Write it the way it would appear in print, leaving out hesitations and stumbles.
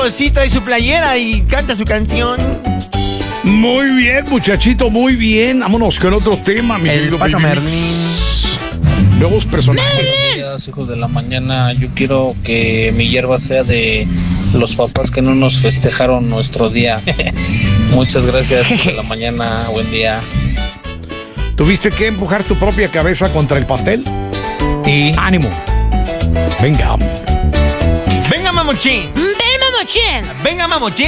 sí trae su playera y canta su canción. Muy bien, muchachito, muy bien. Vámonos con otro tema, mi El querido Pato Baby Merlín. Mix. Nuevos personajes. Buenos días, hijos de la mañana. Yo quiero que mi hierba sea de los papás que no nos festejaron nuestro día. Muchas gracias, hijos de la mañana. Buen día. ¿Tuviste que empujar tu propia cabeza contra el pastel? Y ¡Ánimo! Venga. venga, mamuchín. Ven, mamuchín. Venga, mamuchín.